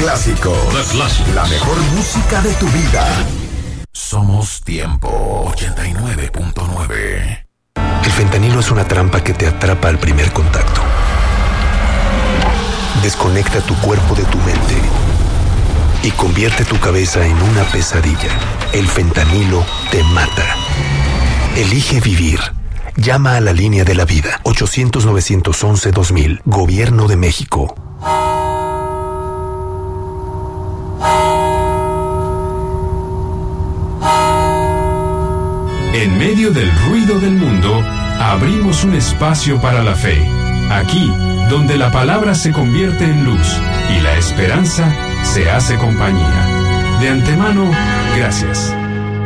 Clásico. La mejor música de tu vida. Somos Tiempo 89.9. El fentanilo es una trampa que te atrapa al primer contacto. Desconecta tu cuerpo de tu mente y convierte tu cabeza en una pesadilla. El fentanilo te mata. Elige vivir. Llama a la línea de la vida. 800-911-2000. Gobierno de México. En medio del ruido del mundo, abrimos un espacio para la fe. Aquí, donde la palabra se convierte en luz y la esperanza se hace compañía. De antemano, gracias.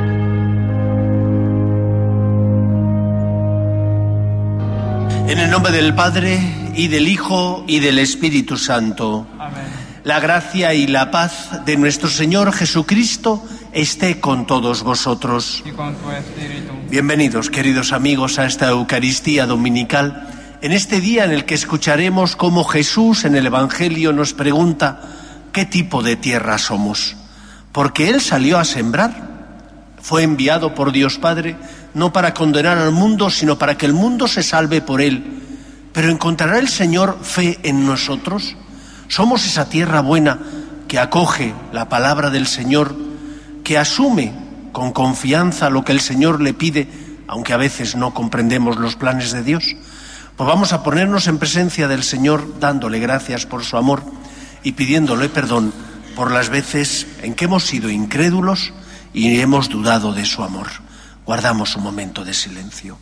En el nombre del Padre, y del Hijo, y del Espíritu Santo. Amén. La gracia y la paz de nuestro Señor Jesucristo esté con todos vosotros. Y con tu espíritu. Bienvenidos, queridos amigos, a esta Eucaristía dominical, en este día en el que escucharemos cómo Jesús en el Evangelio nos pregunta qué tipo de tierra somos. Porque Él salió a sembrar, fue enviado por Dios Padre, no para condenar al mundo, sino para que el mundo se salve por Él. Pero ¿encontrará el Señor fe en nosotros? ¿Somos esa tierra buena que acoge la palabra del Señor, que asume con confianza lo que el Señor le pide, aunque a veces no comprendemos los planes de Dios? Pues vamos a ponernos en presencia del Señor, dándole gracias por su amor y pidiéndole perdón por las veces en que hemos sido incrédulos y hemos dudado de su amor. Guardamos un momento de silencio.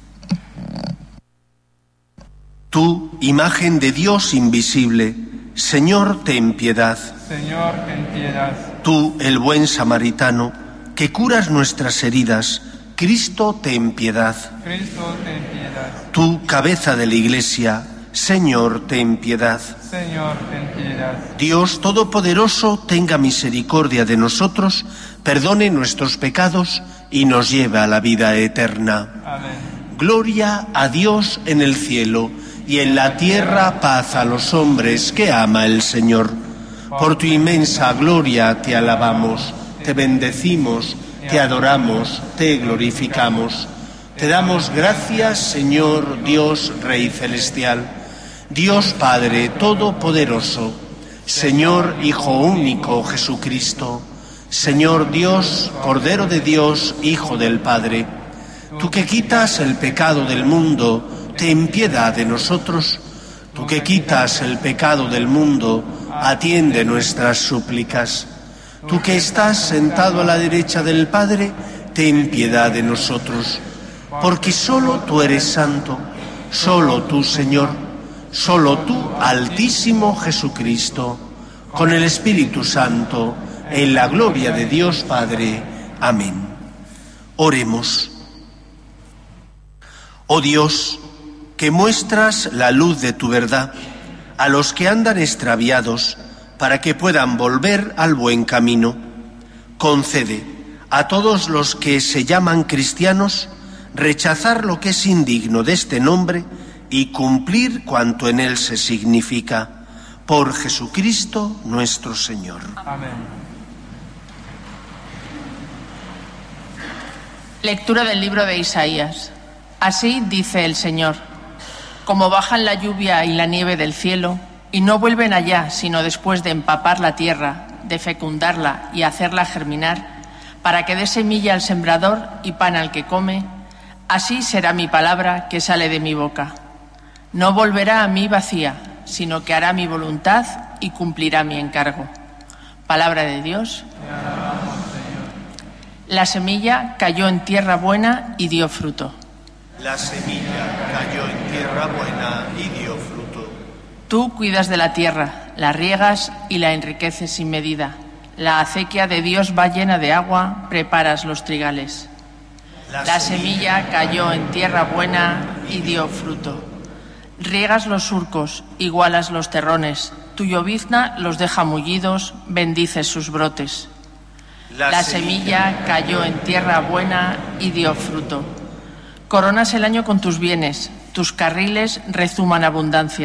Tú, imagen de Dios invisible, Señor, ten piedad. Señor, ten piedad. Tú, el buen samaritano, que curas nuestras heridas, Cristo, ten piedad. Cristo, ten piedad. Tú, cabeza de la Iglesia, Señor, ten piedad. Señor, ten piedad. Dios Todopoderoso, tenga misericordia de nosotros, perdone nuestros pecados y nos lleve a la vida eterna. Amén. Gloria a Dios en el cielo, y en la tierra paz a los hombres que ama el Señor. Por tu inmensa gloria te alabamos, te bendecimos, te adoramos, te glorificamos. Te damos gracias, Señor Dios Rey Celestial, Dios Padre Todopoderoso, Señor Hijo único Jesucristo, Señor Dios, Cordero de Dios, Hijo del Padre. Tú que quitas el pecado del mundo, ten piedad de nosotros. Tú que quitas el pecado del mundo, atiende nuestras súplicas. Tú que estás sentado a la derecha del Padre, ten piedad de nosotros. Porque solo tú eres santo, solo tú, Señor, solo tú, Altísimo Jesucristo, con el Espíritu Santo, en la gloria de Dios Padre. Amén. Oremos. Oh Dios, que muestras la luz de tu verdad a los que andan extraviados para que puedan volver al buen camino, concede a todos los que se llaman cristianos rechazar lo que es indigno de este nombre y cumplir cuanto en él se significa. Por Jesucristo nuestro Señor. Amén. Lectura del libro de Isaías. Así dice el Señor: como bajan la lluvia y la nieve del cielo, y no vuelven allá, sino después de empapar la tierra, de fecundarla y hacerla germinar, para que dé semilla al sembrador y pan al que come, así será mi palabra que sale de mi boca. No volverá a mí vacía, sino que hará mi voluntad y cumplirá mi encargo. Palabra de Dios. La semilla cayó en tierra buena y dio fruto. La semilla cayó en tierra buena y dio fruto. Tú cuidas de la tierra, la riegas y la enriqueces sin medida. La acequia de Dios va llena de agua, preparas los trigales. La semilla cayó en tierra buena y dio fruto. Riegas los surcos, igualas los terrones. Tu llovizna los deja mullidos, bendices sus brotes. La semilla cayó en tierra buena y dio fruto. Coronas el año con tus bienes, tus carriles rezuman abundancia.